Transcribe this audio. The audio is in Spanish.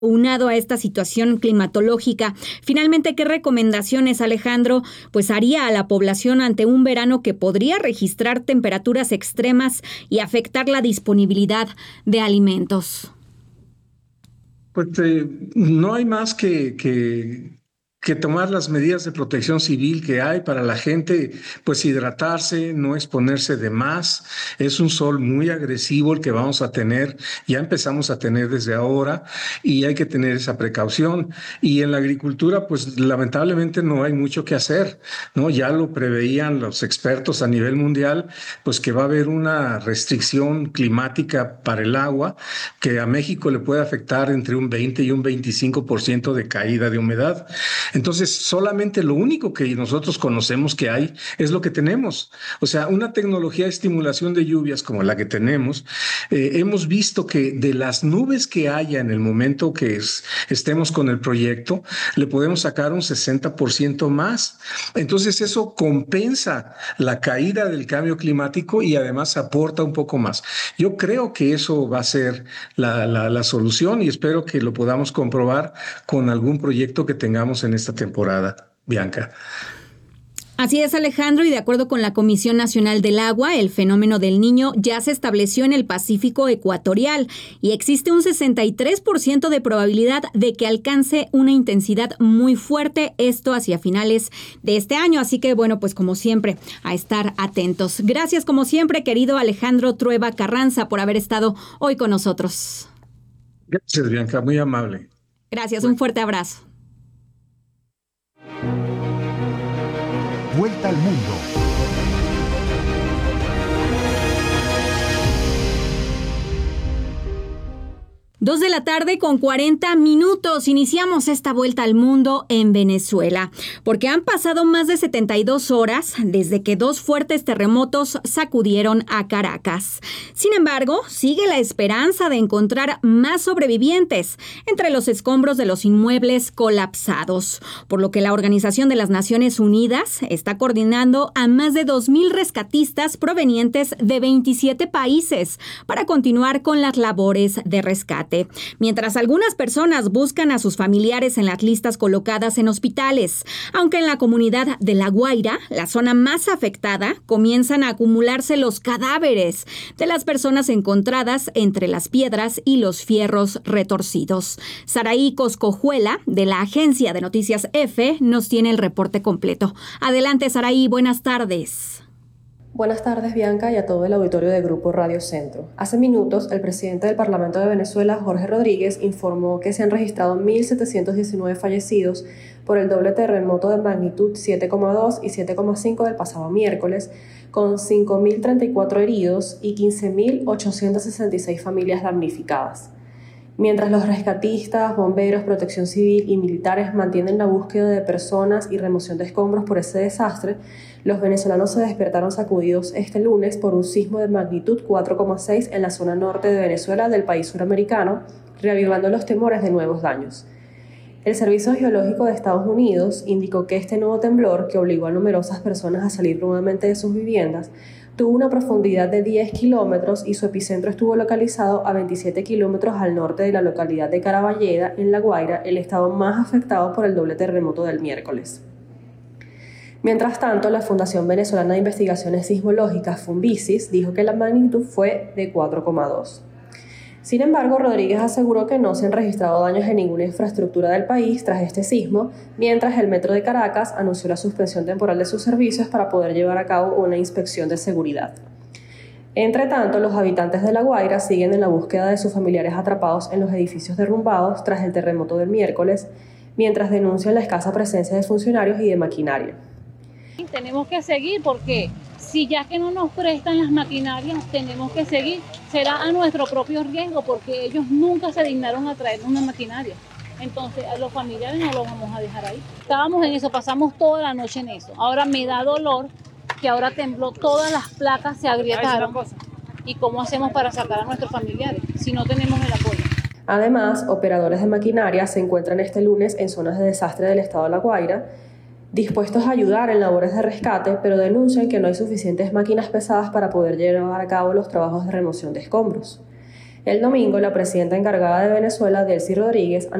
Unado a esta situación climatológica, finalmente, ¿qué recomendaciones, Alejandro, pues haría a la población ante un verano que podría registrar temperaturas extremas y afectar la disponibilidad de alimentos? Pues no hay más que tomar las medidas de protección civil que hay para la gente, pues hidratarse, no exponerse de más. Es un sol muy agresivo el que vamos a tener, ya empezamos a tener desde ahora y hay que tener esa precaución. Y en la agricultura, pues lamentablemente no hay mucho que hacer, ¿no? Ya lo preveían los expertos a nivel mundial, pues que va a haber una restricción climática para el agua que a México le puede afectar entre un 20 y un 25% de caída de humedad. Entonces, solamente lo único que nosotros conocemos que hay es lo que tenemos. O sea, una tecnología de estimulación de lluvias como la que tenemos, hemos visto que de las nubes que haya en el momento que estemos con el proyecto, le podemos sacar un 60% más. Entonces, eso compensa la caída del cambio climático y además aporta un poco más. Yo creo que eso va a ser la solución y espero que lo podamos comprobar con algún proyecto que tengamos en esta temporada, Bianca. Así es, Alejandro, y de acuerdo con la Comisión Nacional del Agua, el fenómeno del Niño ya se estableció en el Pacífico ecuatorial y existe un 63% de probabilidad de que alcance una intensidad muy fuerte, esto hacia finales de este año. Así que, bueno, pues como siempre, a estar atentos. Gracias, como siempre, querido Alejandro Trueba Carranza, por haber estado hoy con nosotros. Gracias, Bianca, muy amable. Gracias, un Bueno. fuerte abrazo. Vuelta al mundo. 2:40 p.m. Iniciamos esta vuelta al mundo en Venezuela, porque han pasado más de 72 horas desde que dos fuertes terremotos sacudieron a Caracas. Sin embargo, sigue la esperanza de encontrar más sobrevivientes entre los escombros de los inmuebles colapsados, por lo que la Organización de las Naciones Unidas está coordinando a más de 2,000 rescatistas provenientes de 27 países para continuar con las labores de rescate. Mientras algunas personas buscan a sus familiares en las listas colocadas en hospitales, aunque en la comunidad de La Guaira, la zona más afectada, comienzan a acumularse los cadáveres de las personas encontradas entre las piedras y los fierros retorcidos. Saraí Coscojuela, de la agencia de noticias EFE, nos tiene el reporte completo. Adelante, Saraí, buenas tardes. Buenas tardes, Bianca, y a todo el auditorio de Grupo Radio Centro. Hace minutos, el presidente del Parlamento de Venezuela, Jorge Rodríguez, informó que se han registrado 1.719 fallecidos por el doble terremoto de magnitud 7,2 y 7,5 del pasado miércoles, con 5.034 heridos y 15.866 familias damnificadas. Mientras los rescatistas, bomberos, protección civil y militares mantienen la búsqueda de personas y remoción de escombros por ese desastre, los venezolanos se despertaron sacudidos este lunes por un sismo de magnitud 4,6 en la zona norte de Venezuela del país suramericano, reavivando los temores de nuevos daños. El Servicio Geológico de Estados Unidos indicó que este nuevo temblor, que obligó a numerosas personas a salir nuevamente de sus viviendas, tuvo una profundidad de 10 kilómetros y su epicentro estuvo localizado a 27 kilómetros al norte de la localidad de Caraballeda, en La Guaira, el estado más afectado por el doble terremoto del miércoles. Mientras tanto, la Fundación Venezolana de Investigaciones Sismológicas, Funvisis, dijo que la magnitud fue de 4,2. Sin embargo, Rodríguez aseguró que no se han registrado daños en ninguna infraestructura del país tras este sismo, mientras el Metro de Caracas anunció la suspensión temporal de sus servicios para poder llevar a cabo una inspección de seguridad. Entre tanto, los habitantes de La Guaira siguen en la búsqueda de sus familiares atrapados en los edificios derrumbados tras el terremoto del miércoles, mientras denuncian la escasa presencia de funcionarios y de maquinaria. Tenemos que seguir porque si ya que no nos prestan las maquinarias, tenemos que seguir. Será a nuestro propio riesgo porque ellos nunca se dignaron a traernos una maquinaria. Entonces a los familiares no los vamos a dejar ahí. Estábamos en eso, pasamos toda la noche en eso. Ahora me da dolor que ahora tembló, todas las placas se agrietaron. ¿Y cómo hacemos para sacar a nuestros familiares si no tenemos el apoyo? Además, operadores de maquinaria se encuentran este lunes en zonas de desastre del estado de La Guaira, dispuestos a ayudar en labores de rescate, pero denuncian que no hay suficientes máquinas pesadas para poder llevar a cabo los trabajos de remoción de escombros. El domingo, la presidenta encargada de Venezuela, Delcy Rodríguez,